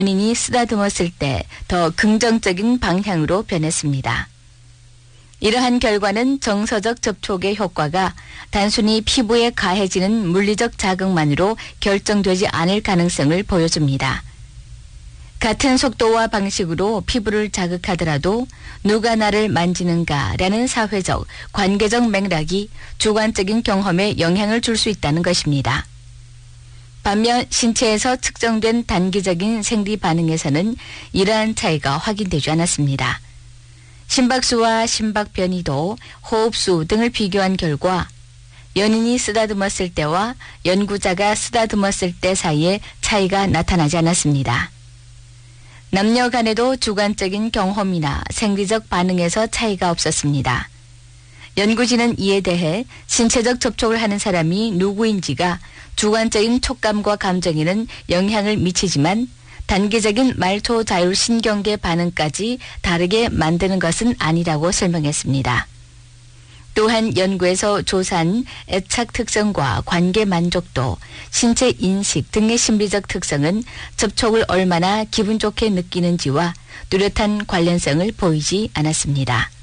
연인이 쓰다듬었을 때 더 긍정적인 방향으로 변했습니다. 이러한 결과는 정서적 접촉의 효과가 단순히 피부에 가해지는 물리적 자극만으로 결정되지 않을 가능성을 보여줍니다. 같은 속도와 방식으로 피부를 자극하더라도 누가 나를 만지는가라는 사회적, 관계적 맥락이 주관적인 경험에 영향을 줄 수 있다는 것입니다. 반면 신체에서 측정된 단기적인 생리 반응에서는 이러한 차이가 확인되지 않았습니다. 심박수와 심박 변이도 호흡수 등을 비교한 결과 연인이 쓰다듬었을 때와 연구자가 쓰다듬었을 때 사이에 차이가 나타나지 않았습니다. 남녀 간에도 주관적인 경험이나 생리적 반응에서 차이가 없었습니다. 연구진은 이에 대해 신체적 접촉을 하는 사람이 누구인지가 주관적인 촉감과 감정에는 영향을 미치지만 단기적인 말초 자율 신경계 반응까지 다르게 만드는 것은 아니라고 설명했습니다. 또한 연구에서 조사한 애착 특성과 관계 만족도, 신체 인식 등의 심리적 특성은 접촉을 얼마나 기분 좋게 느끼는지와 뚜렷한 관련성을 보이지 않았습니다.